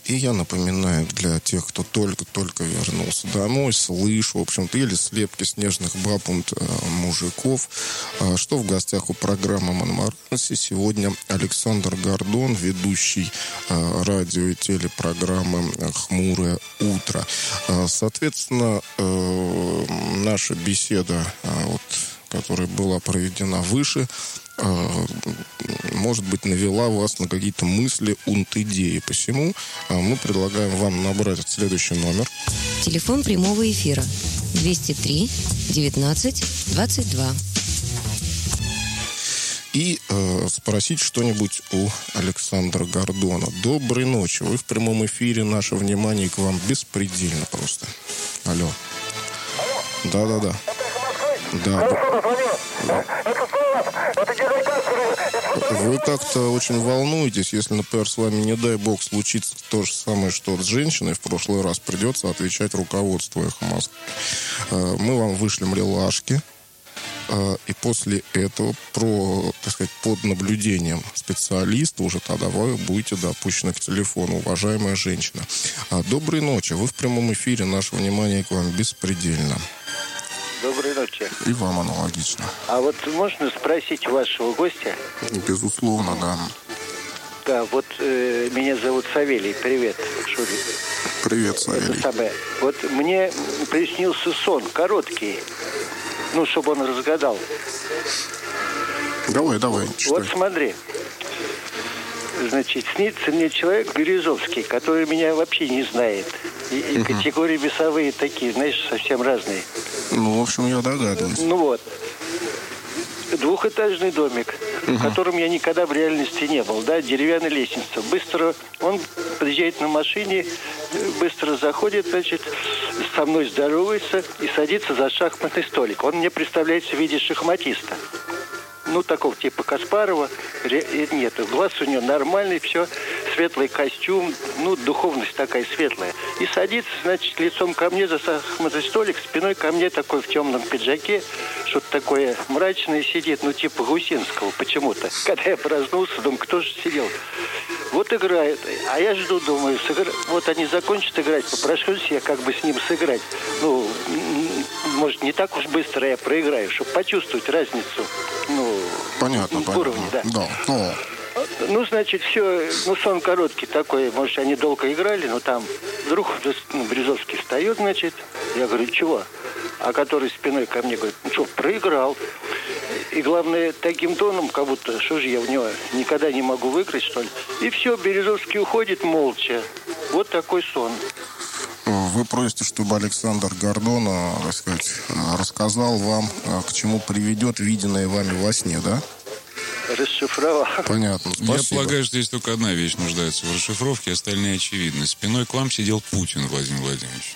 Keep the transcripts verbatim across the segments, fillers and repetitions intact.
И я напоминаю для тех, кто только-только вернулся домой, слышь, в общем-то, или слепки снежных баб und мужиков, что в гостях у программы «Монмаранси» сегодня Александр Гордон, ведущий радио и телепрограммы «Хмурое утро». Соответственно, наша беседа, вот, которая была проведена выше, может быть, навела вас на какие-то мысли, унт-идеи. Посему мы предлагаем вам набрать следующий номер. Телефон прямого эфира двести три девятнадцать двадцать два. И э, спросить что-нибудь у Александра Гордона. Доброй ночи. Вы в прямом эфире. Наше внимание к вам беспредельно просто. Алло. Да-да-да. Да. Вы как-то очень волнуетесь, если, например, с вами, не дай бог, случится то же самое, что с женщиной в прошлый раз, придется отвечать руководству «Эхо Москвы». Мы вам вышлем релашки, и после этого, про, так сказать, под наблюдением специалиста, уже тогда вы будете допущены к телефону, уважаемая женщина. Доброй ночи. Вы в прямом эфире. Наше внимание к вам беспредельно. Доброй ночи. И вам аналогично. А вот можно спросить вашего гостя? Безусловно, да. Да, вот э, меня зовут Савелий. Привет, Шури. Привет, Савелий. Это самое. Вот мне приснился сон, короткий. Ну, чтобы он разгадал. Давай, давай, читай. Вот смотри. Значит, снится мне человек Березовский, который меня вообще не знает. И, и угу. Категории весовые такие, знаешь, совсем разные. Ну, в общем, я догадываюсь. Ну вот. Двухэтажный домик, угу. в котором я никогда в реальности не был, да, деревянная лестница. Быстро он подъезжает на машине, быстро заходит, значит, со мной здоровается и садится за шахматный столик. Он мне представляется в виде шахматиста. Ну, такого типа Каспарова. Нет, глаз у него нормальный, все. Светлый костюм, ну, духовность такая светлая. И садится, значит, лицом ко мне за шахматный столик, спиной ко мне такой в темном пиджаке, что-то такое мрачное сидит, ну, типа Гусинского почему-то. Когда я проснулся, думаю, кто же сидел? Вот играет. А я жду, думаю, сыгра... вот они закончат играть, попрошусь я как бы с ним сыграть. Ну, может, не так уж быстро я проиграю, чтобы почувствовать разницу. Ну, понятно, в уровне, понятно. да. Да. Но... Ну, значит, все, ну, сон короткий такой, может, они долго играли, но там вдруг ну, Березовский встает, значит, я говорю, чего? А который спиной ко мне говорит, ну что, проиграл. И главное, таким тоном, как будто, что же я в него никогда не могу выиграть, что ли. И все, Березовский уходит молча. Вот такой сон. Вы просите, чтобы Александр Гордон, так сказать, рассказал вам, к чему приведет виденное вами во сне, да? Расшифровал. Понятно, спасибо. Я полагаю, что здесь только одна вещь нуждается в расшифровке, остальные очевидны. Спиной к вам сидел Путин, Владимир Владимирович.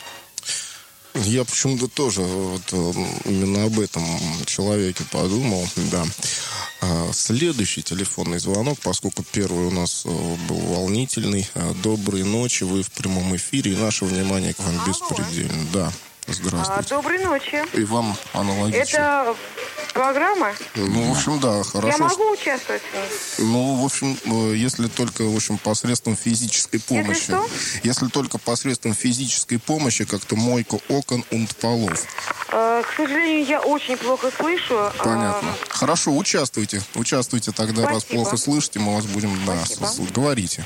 Я почему-то тоже вот именно об этом человеке подумал, да. Следующий телефонный звонок, поскольку первый у нас был волнительный. Доброй ночи, вы в прямом эфире, и наше внимание к вам Алло. Беспредельно. Да, здравствуйте. А, доброй ночи. И вам аналогично. Это программа? Ну, в общем, да, хорошо. Я могу участвовать в ней? Ну, в общем, если только, в общем, посредством физической помощи. Если что? Если только посредством физической помощи, как-то мойка окон und полов. Э, к сожалению, я очень плохо слышу. Понятно. Э, Хорошо, участвуйте. Участвуйте тогда, Спасибо. раз плохо слышите, мы вас будем... Да, с- говорите.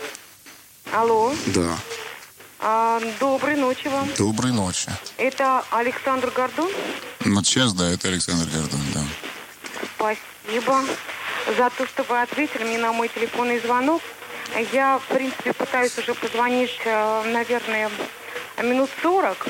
Алло. Да. А, доброй ночи вам. Доброй ночи. Это Александр Гордон? Вот сейчас, да, это Александр Гордон, да. Спасибо за то, что вы ответили мне на мой телефонный звонок. Я, в принципе, пытаюсь уже позвонить, наверное, минут сорок.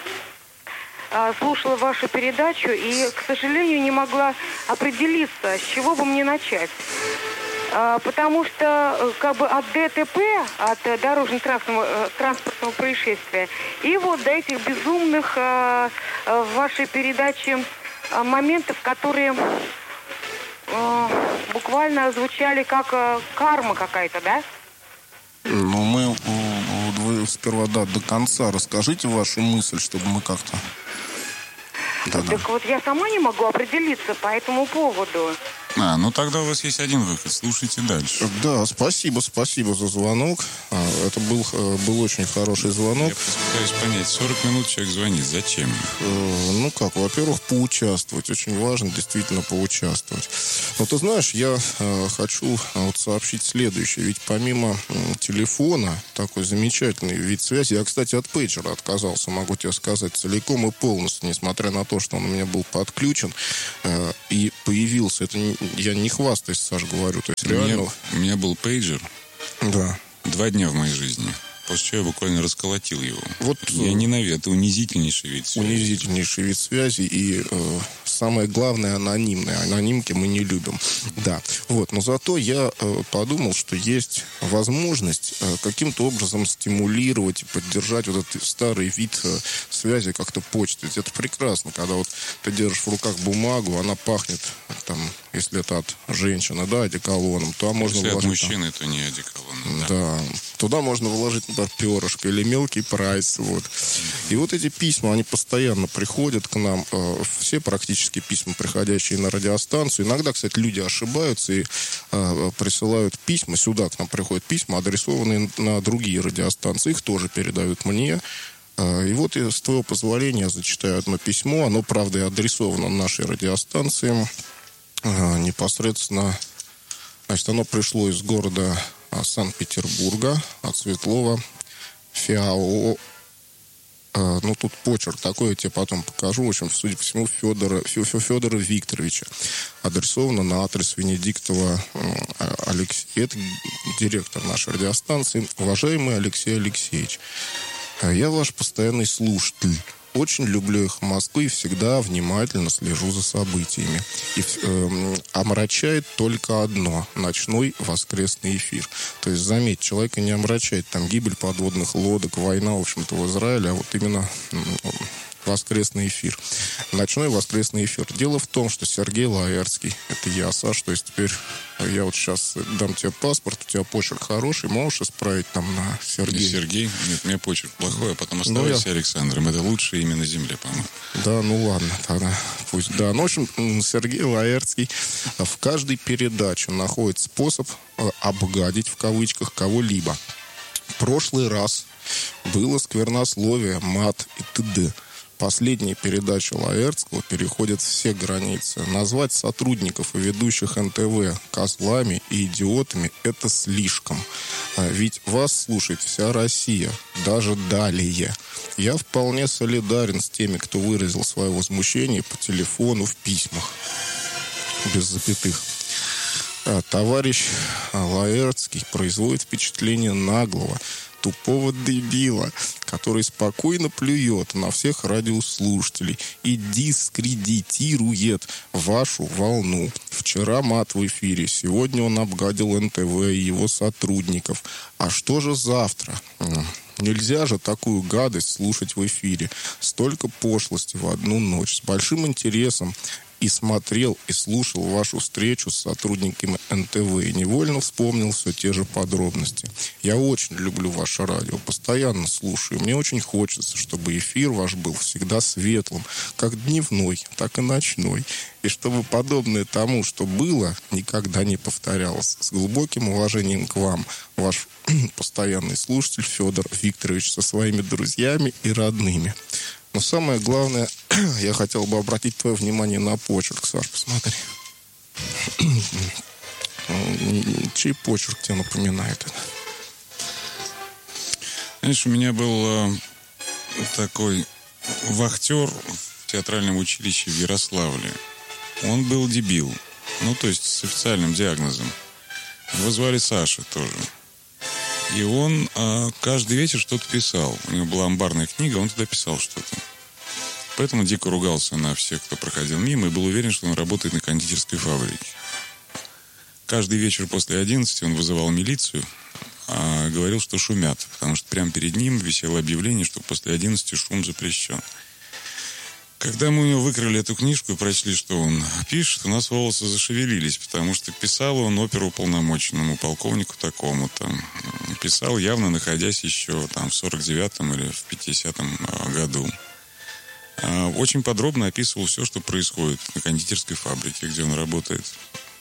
Слушала вашу передачу и, к сожалению, не могла определиться, с чего бы мне начать. Потому что как бы от ДТП, от дорожно-транспортного транспортного происшествия, и вот до этих безумных в вашей передаче моментов, которые буквально звучали как карма какая-то, да? Ну, мы... Вы сперва, да, до конца расскажите вашу мысль, чтобы мы как-то... Да-да. Так вот, я сама не могу определиться по этому поводу. А, ну тогда у вас есть один выход. Слушайте дальше. Да, спасибо, спасибо за звонок. А, это был, был очень хороший звонок. Я пытаюсь понять, сорок минут человек звонит. Зачем? Э, ну как, во-первых, поучаствовать. Очень важно действительно поучаствовать. Но ты знаешь, я э, хочу вот сообщить следующее. Ведь помимо э, телефона, такой замечательный вид связи. Я, кстати, от пейджера отказался, могу тебе сказать, целиком и полностью, несмотря на то, что он у меня был подключен э, и появился. Это не, я не хвастаюсь, Саш, говорю. То есть у, реально... меня, у меня был пейджер. Да. Два дня в моей жизни. После чего я буквально расколотил его. Вот, я ненавижу. Это унизительнейший вид связи. Унизительнейший вид связи. И э, самое главное, анонимное. Анонимки мы не любим. Да. Вот. Но зато я э, подумал, что есть возможность э, каким-то образом стимулировать и поддержать вот этот старый вид э, связи, как-то почты. Это прекрасно, когда вот ты держишь в руках бумагу, она пахнет, там, если это от женщины, да, одеколоном, то можно если вложить... от мужчины, там, то не одеколоном. Да. да. Туда можно вложить, например, перышко или мелкий прайс. Вот. И вот эти письма, они постоянно приходят к нам. Э, все практически письма, приходящие на радиостанцию. Иногда, кстати, люди ошибаются и э, присылают письма. Сюда к нам приходят письма, адресованные на другие радиостанции. Их тоже передают мне. Э, и вот, я, с твоего позволения, я зачитаю одно письмо. Оно, правда, и адресовано нашей радиостанции. Э, непосредственно, значит, оно пришло из города Санкт-Петербурга, от Светлова Фиао. А, ну, тут почерк такой, я тебе потом покажу. В общем, судя по всему, Федора, Федора Викторовича. Адресовано на адрес Венедиктова Алексей. Это директор нашей радиостанции. Уважаемый Алексей Алексеевич, я ваш постоянный слушатель. Очень люблю «Эхо Москвы» и всегда внимательно слежу за событиями. И э, омрачает только одно – ночной воскресный эфир. То есть, заметь, человека не омрачает там гибель подводных лодок, война, в общем-то, в Израиле, а вот именно э, воскресный эфир. Ночной воскресный эфир. Дело в том, что Сергей Лаэртский, это я, Саш, то есть теперь я вот сейчас дам тебе паспорт, у тебя почерк хороший, можешь исправить там на Сергей? Не Сергей? Нет, у меня почерк плохой, а потом оставайся ну, я... Александром. Это лучшее имя на земле, по-моему. Да, ну ладно, тогда пусть. Да, ну, в общем, Сергей Лаэртский в каждой передаче находит способ обгадить, в кавычках, кого-либо. В прошлый раз было сквернословие, мат и т.д. Последняя передача Лаэртского переходит все границы. Назвать сотрудников и ведущих эн тэ вэ козлами и идиотами – это слишком. Ведь вас слушает вся Россия, даже далее. Я вполне солидарен с теми, кто выразил свое возмущение по телефону в письмах. Без запятых. А, товарищ Лаэртский производит впечатление наглого, тупого дебила, который спокойно плюет на всех радиослушателей и дискредитирует вашу волну. Вчера мат в эфире, сегодня он обгадил эн тэ вэ и его сотрудников. А что же завтра? Нельзя же такую гадость слушать в эфире. Столько пошлости в одну ночь. С большим интересом и смотрел, и слушал вашу встречу с сотрудниками эн тэ вэ. И невольно вспомнил все те же подробности. Я очень люблю ваше радио, постоянно слушаю. Мне очень хочется, чтобы эфир ваш был всегда светлым, как дневной, так и ночной. И чтобы подобное тому, что было, никогда не повторялось. С глубоким уважением к вам, ваш постоянный слушатель Федор Викторович со своими друзьями и родными. Но самое главное, я хотел бы обратить твое внимание на почерк. Саш, посмотри. Чей почерк тебе напоминает это? Знаешь, у меня был э, такой вахтер в театральном училище в Ярославле. Он был дебил. Ну, то есть с официальным диагнозом. Его звали Саша тоже. И он а, каждый вечер что-то писал. У него была амбарная книга, он туда писал что-то. Поэтому дико ругался на всех, кто проходил мимо, и был уверен, что он работает на кондитерской фабрике. Каждый вечер после одиннадцати он вызывал милицию, а говорил, что шумят, потому что прямо перед ним висело объявление, что после одиннадцати шум запрещен. Когда мы у него выкрали эту книжку и прочли, что он пишет, у нас волосы зашевелились, потому что писал он оперуполномоченному полковнику такому-то. Писал, явно находясь еще там в сорок девятом или в пятидесятом году. Очень подробно описывал все, что происходит на кондитерской фабрике, где он работает.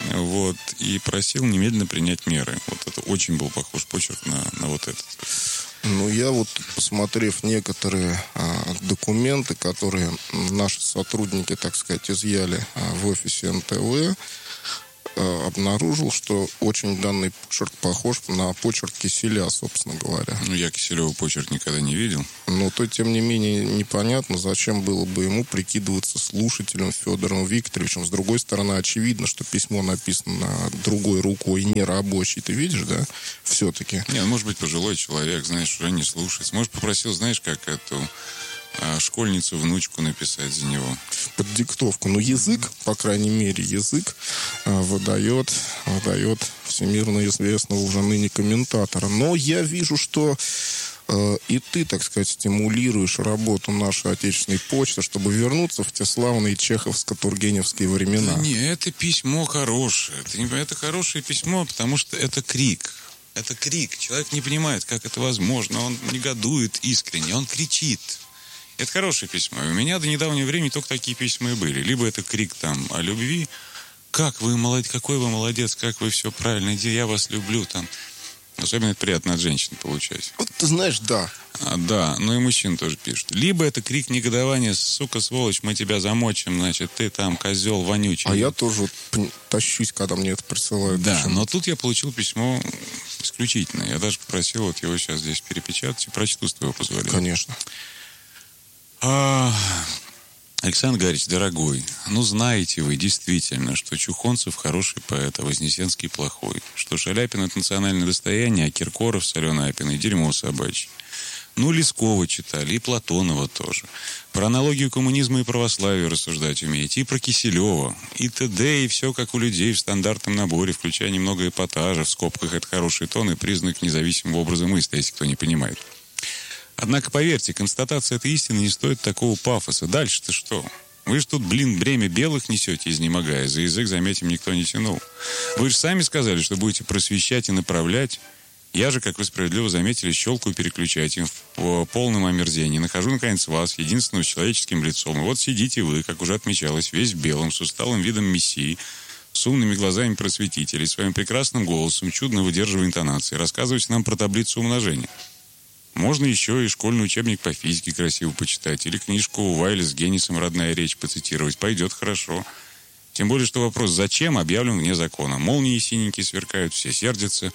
Вот, и просил немедленно принять меры. Вот это очень был похож почерк на, на вот этот. Ну, я вот, посмотрев некоторые а, документы, которые наши сотрудники, так сказать, изъяли а, в офисе эн тэ вэ, а, обнаружил, что очень данный почерк похож на почерк Киселя, собственно говоря. Ну, я Киселева почерк никогда не видел. Но то, тем не менее, непонятно, зачем было бы ему прикидываться слушателем Федором Викторовичем. С другой стороны, очевидно, что письмо написано другой рукой, не рабочей. Ты видишь, да? Все-таки. Нет, может быть, пожилой человек, знаешь, уже не слушается. Может, попросил, знаешь, как эту а, школьницу, внучку написать за него. Под диктовку. Но язык, по крайней мере, язык а, выдает, выдает всемирно известного уже ныне комментатора. Но я вижу, что э, и ты, так сказать, стимулируешь работу нашей отечественной почты, чтобы вернуться в те славные чеховско-тургеневские времена. Да не, это письмо хорошее. Это, не, это хорошее письмо, потому что это крик. Это крик. Человек не понимает, как это возможно. Он негодует искренне. Он кричит. Это хорошее письмо. И у меня до недавнего времени только такие письма и были. Либо это крик там о любви. Как вы молодец, какой вы молодец, как вы все правильно делаете, я вас люблю там. Особенно это приятно от женщин получать. Вот ты знаешь, да. А, да, ну и мужчин тоже пишут. Либо это крик негодования, сука, сволочь, мы тебя замочим, значит, ты там козел вонючий. А я тоже вот тащусь, когда мне это присылают. Да, почему-то. но тут я получил письмо исключительное. Я даже попросил вот его сейчас здесь перепечатать и прочту с твоего позволения. Конечно. А, Александр Гарич, дорогой, ну знаете вы действительно, что Чухонцев хороший поэт, а Вознесенский плохой, что Шаляпин это национальное достояние, а Киркоров с Аленой Апиной дерьмо собачье. Ну, Лескова читали, и Платонова тоже. Про аналогию коммунизма и православия рассуждать умеете, и про Киселева, и т.д., и все как у людей в стандартном наборе, включая немного эпатажа, в скобках это хороший тон и признак независимого образа мысли, если кто не понимает. Однако, поверьте, констатация этой истины не стоит такого пафоса. Дальше-то что? Вы же тут, блин, бремя белых несете, изнемогая. За язык, заметим, никто не тянул. Вы же сами сказали, что будете просвещать и направлять. Я же, как вы справедливо заметили, щелкаю переключать им в полном омерзении. Нахожу, наконец, вас, единственного с человеческим лицом. И вот сидите вы, как уже отмечалось, весь в белом, с усталым видом мессии, с умными глазами просветителей, своим прекрасным голосом, чудно выдерживая интонации, рассказываете нам про таблицу умножения. Можно еще и школьный учебник по физике красиво почитать, или книжку Вайля с Генисом «Родная речь» поцитировать. Пойдет хорошо. Тем более, что вопрос «зачем?» объявлен вне закона. Молнии синенькие сверкают, все сердятся.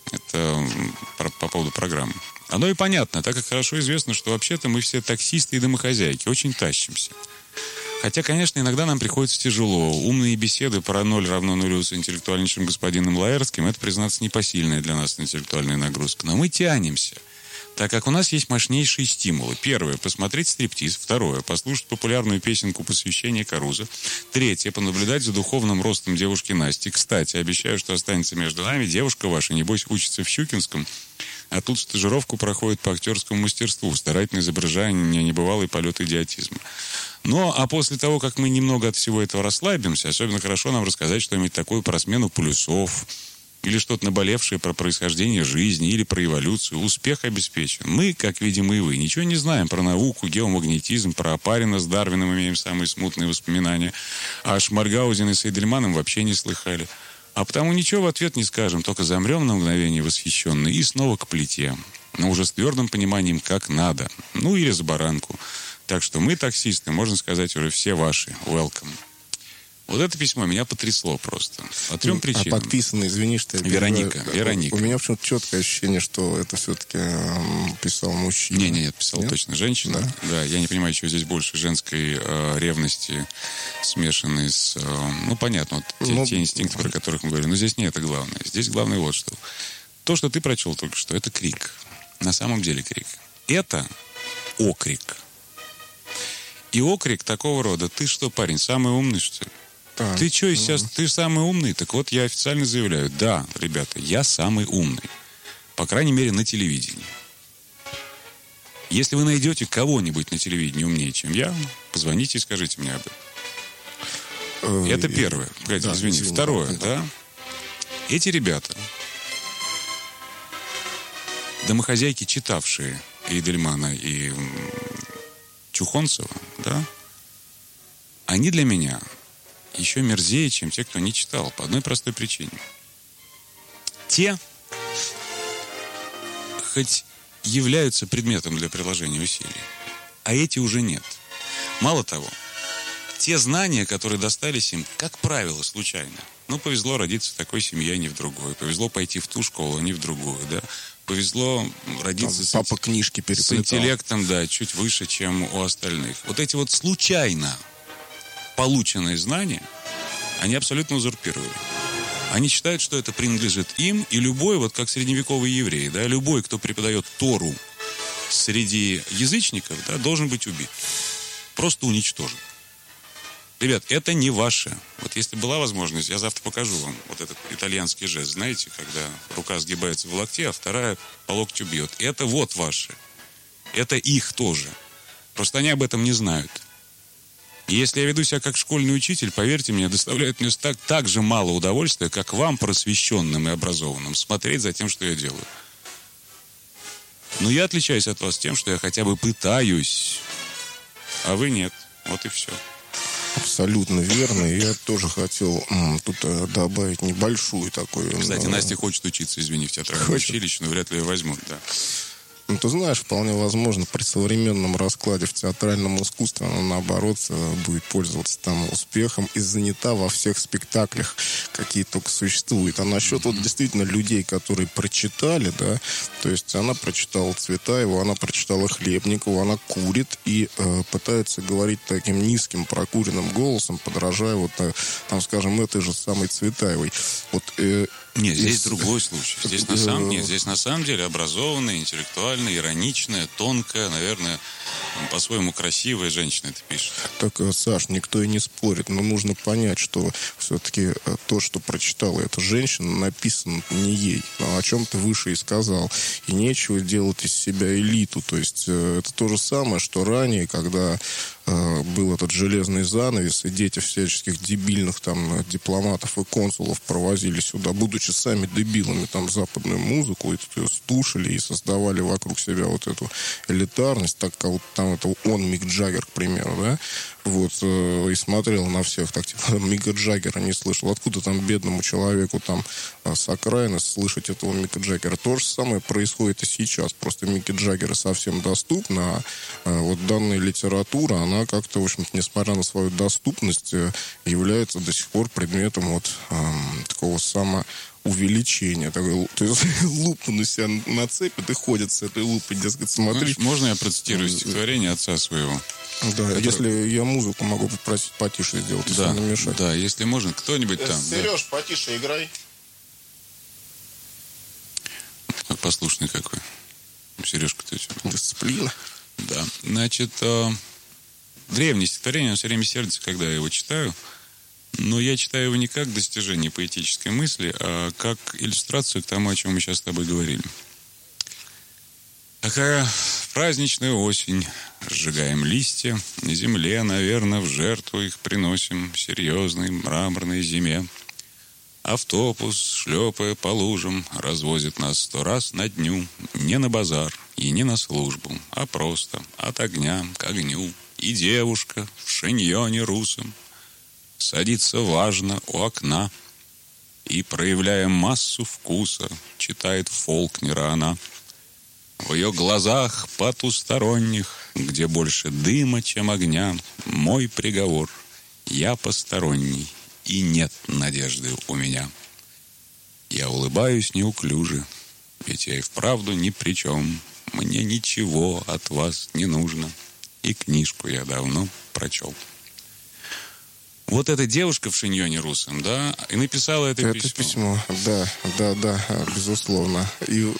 Это по поводу программы. Оно и понятно, так как хорошо известно, что вообще-то мы все таксисты и домохозяйки, очень тащимся. Хотя, конечно, иногда нам приходится тяжело. Умные беседы про ноль равно нулю с интеллектуальнейшим господином Лаэрским, это, признаться, непосильная для нас интеллектуальная нагрузка. Но мы тянемся. Так как у нас есть мощнейшие стимулы. Первое – посмотреть стриптиз. Второе – послушать популярную песенку посвящения Каруза. Третье – понаблюдать за духовным ростом девушки Насти. Кстати, обещаю, что останется между нами. Девушка ваша, небось, учится в Щукинском, а тут стажировку проходит по актерскому мастерству, старательно изображая небывалый полет идиотизма. Ну, а после того, как мы немного от всего этого расслабимся, особенно хорошо нам рассказать что-нибудь такое про смену полюсов, или что-то наболевшее про происхождение жизни, или про эволюцию. Успех обеспечен. Мы, как видим и вы, ничего не знаем про науку, геомагнетизм, про Опарина с Дарвином имеем самые смутные воспоминания. А Шмальгаузен с Эйдельманом вообще не слыхали. А потому ничего в ответ не скажем, только замрем на мгновение восхищенные и снова к плите. Но уже с твердым пониманием, как надо. Ну, или за баранку. Так что мы, таксисты, можно сказать, уже все ваши. Welcome. Вот это письмо меня потрясло просто. По трем причинам. А подписано, извини, что я Вероника. перебиваю. Вероника. У меня почему-то четкое ощущение, что это все-таки э, писал мужчина. Не, не, нет, писал нет? точно женщина. Да? Да, я не понимаю, чего здесь больше женской э, ревности, смешанной с... Э, ну, понятно, вот те, ну, те инстинкты, про которых мы говорили. Но здесь не это главное. Здесь главное вот что. То, что ты прочел только что, это крик. На самом деле крик. Это окрик. И окрик такого рода. Ты что, парень, самый умный, что ли? А, ты что, сейчас, ты самый умный? Так вот, я официально заявляю, да, ребята, я самый умный. По крайней мере, на телевидении. Если вы найдете кого-нибудь на телевидении умнее, чем я, позвоните и скажите мне об этом. Ой, это первое. Погоди, да, извини. извини. Второе, да. да. Эти ребята, домохозяйки, читавшие Эйдельмана и Чухонцева, да, они для меня еще мерзее, чем те, кто не читал. По одной простой причине. Те, хоть являются предметом для приложения усилий, а эти уже нет. Мало того, те знания, которые достались им, как правило, случайно. Ну, повезло родиться в такой семье, а не в другой. Повезло пойти в ту школу, а не в другую, да. Повезло родиться с, папа книжки с интеллектом, да, чуть выше, чем у остальных. Вот эти вот случайно полученные знания, они абсолютно узурпировали. Они считают, что это принадлежит им, и любой, вот как средневековые евреи, да, любой, кто преподает Тору среди язычников, да, должен быть убит. Просто уничтожен. Ребят, это не ваше. Вот если была возможность, я завтра покажу вам вот этот итальянский жест. Знаете, когда рука сгибается в локте, а вторая по локтю бьет. Это вот ваше. Это их тоже. Просто они об этом не знают. И если я веду себя как школьный учитель, поверьте мне, доставляет мне так, так же мало удовольствия, как вам, просвещенным и образованным, смотреть за тем, что я делаю. Но я отличаюсь от вас тем, что я хотя бы пытаюсь, а вы нет. Вот и все. Абсолютно верно. Я тоже хотел м, тут э, добавить небольшую такую... Кстати, э, Настя хочет учиться, извини, в театральном училище, но вряд ли ее возьмут, да. Ну, ты знаешь, вполне возможно, при современном раскладе в театральном искусстве она, наоборот, будет пользоваться там успехом и занята во всех спектаклях, какие только существуют. А насчет вот действительно людей, которые прочитали, да, то есть она прочитала Цветаеву, она прочитала Хлебникову, она курит и э, пытается говорить таким низким прокуренным голосом, подражая вот, э, там, скажем, этой же самой Цветаевой. Вот, э, Нет, здесь из... другой случай. Здесь на самом, нет, здесь на самом деле образованная, интеллектуальная, ироничная, тонкая, наверное, по-своему красивая женщина это пишет. Так, Саш, никто и не спорит, но нужно понять, что все-таки то, что прочитала эта женщина, написано не ей, а о чем-то выше и сказал. И нечего делать из себя элиту. То есть это то же самое, что ранее, когда был этот железный занавес, и дети всяческих дебильных там дипломатов и консулов провозили сюда, будучи сами дебилами, там западную музыку, и слушали, и создавали вокруг себя вот эту элитарность, так как вот там это он, Мик Джаггер, к примеру, да, вот, и смотрел на всех, так типа Мика Джаггера не слышал. Откуда там бедному человеку там с окраины слышать этого Мика Джаггера? То же самое происходит и сейчас. Просто Мики Джаггера совсем доступна, а вот данная литература, она как-то, в общем-то, несмотря на свою доступность, является до сих пор предметом вот эм, такого самоувеличения. Такой, то есть лупу на себя нацепят и ходят с этой лупой, дескать, смотри. Можно я процитирую стихотворение отца своего? Да, это... если я музыку могу попросить потише сделать, если да, не мешать. Да, если можно, кто-нибудь там. Сереж, да. потише играй. Как послушный какой. Сережка, ты что? Дисциплина. Да, значит, э, древнее стихотворение, он все время сердится, когда я его читаю. Но я читаю его не как достижение поэтической мысли, а как иллюстрацию к тому, о чем мы сейчас с тобой говорили. Какая праздничная осень. Сжигаем листья, на земле, наверное, в жертву их приносим серьезной мраморной зиме. Автобус, шлепая по лужам, развозит нас сто раз на дню. Не на базар и не на службу, а просто от огня к огню. И девушка в шиньоне русом садится важно у окна и, проявляя массу вкуса, читает Фолкнера она. В ее глазах потусторонних, где больше дыма, чем огня, мой приговор, я посторонний, и нет надежды у меня. Я улыбаюсь неуклюже, ведь я и вправду ни при чем. Мне ничего от вас не нужно, и книжку я давно прочел. Вот эта девушка в шиньоне русом, да, и написала это, это письмо. письмо. Да, да, да, безусловно. И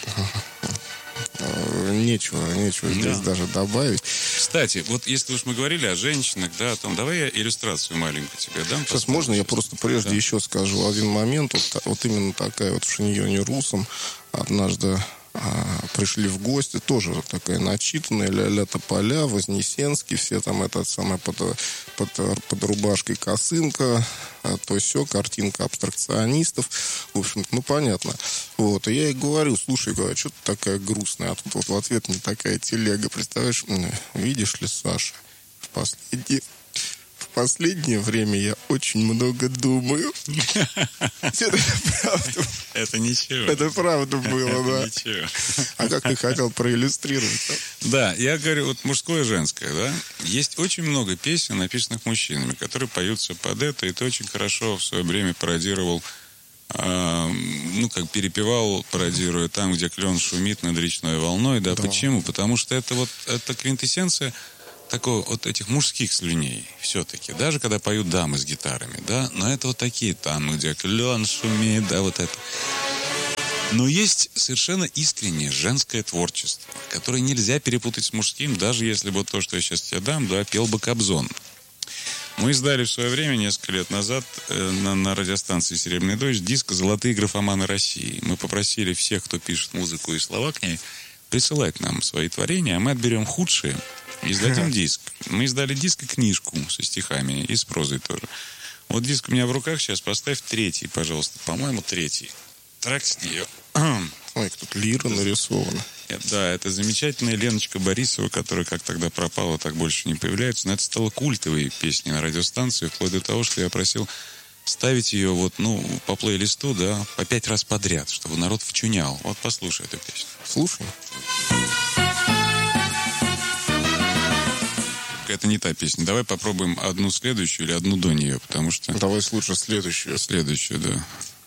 нечего, нечего здесь да. даже добавить. Кстати, вот если уж мы говорили о женщинах, да, о том, давай я иллюстрацию маленькую тебе дам. Сейчас можно я просто прежде да. еще скажу один момент. Вот, вот именно такая вот в шиньоне русом однажды а, пришли в гости, тоже такая начитанная, ля-ля тополя, Вознесенский, все там этот самый под, под, под рубашкой косынка, а то все, картинка абстракционистов, в общем, ну понятно. Вот, и я ей говорю, слушай, говорю, что ты такая грустная, а тут вот в ответ мне такая телега, представляешь, видишь ли, Саша, в последние, в последнее время я очень много думаю. Это правда. Это ничего. Это правда было, да. Ничего. А как ты хотел проиллюстрировать? Да, я говорю, вот мужское и женское, да. Есть очень много песен, написанных мужчинами, которые поются под это, и ты очень хорошо в свое время пародировал, э, ну, как перепевал, пародируя там, где клен шумит над речной волной, да. Да. Почему? Потому что это вот, это квинтэссенция такой вот этих мужских слюней все-таки, даже когда поют дамы с гитарами, да, но это вот такие там, где клен шумит, да, вот это. Но есть совершенно искреннее женское творчество, которое нельзя перепутать с мужским, даже если бы то, что я сейчас тебе дам, да, пел бы Кобзон. Мы издали в свое время, несколько лет назад, э, на, на радиостанции «Серебряный дождь» диск «Золотые графоманы России». Мы попросили всех, кто пишет музыку и слова к ней, присылать нам свои творения, а мы отберем худшие и издадим диск. Мы издали диск и книжку со стихами, и с прозой тоже. Вот диск у меня в руках, сейчас поставь третий, пожалуйста. По-моему, третий. Трек с нее. Ой, тут лира нарисована. Да, это замечательная Леночка Борисова, которая как тогда пропала, так больше не появляется. Но это стало культовой песней на радиостанции, вплоть до того, что я просил ставить ее вот, ну, по плейлисту, да, по пять раз подряд, чтобы народ вчунял. Вот послушай эту песню. Слушай. Это не та песня. Давай попробуем одну следующую или одну до нее, потому что... Давай лучше следующую. Следующую, да.